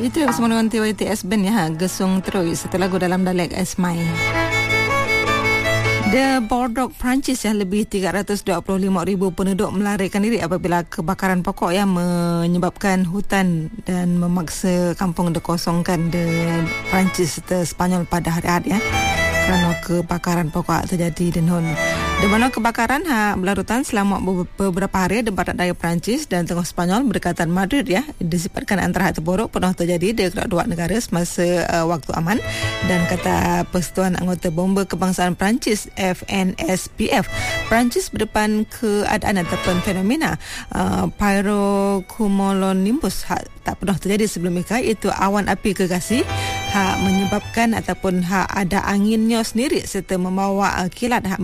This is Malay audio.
Itu bersama dengan TYTS Band ya, gesung terus setelah lagu dalam dialek Esmai. The Bordeaux, Perancis ya, lebih 325,000 penduduk melarikan diri apabila kebakaran pokok yang menyebabkan hutan dan memaksa kampung dikosongkan di Perancis serta Sepanyol pada hari Ahad ya. Kerana kebakaran pokok terjadi di di mana kebakaran berlarutan selama beberapa hari di barat daya Perancis dan tengah Sepanyol berdekatan Madrid ya, disifatkan antara hal terburuk pernah terjadi di kedua negara semasa waktu aman. Dan kata Persatuan Anggota Bomba Kebangsaan Perancis FNSPF, Perancis berdepan keadaan ataupun fenomena pyrocumulonimbus tak pernah terjadi sebelum ini, iaitu awan api gergasi menyebabkan ataupun ada anginnya sendiri serta membawa kilat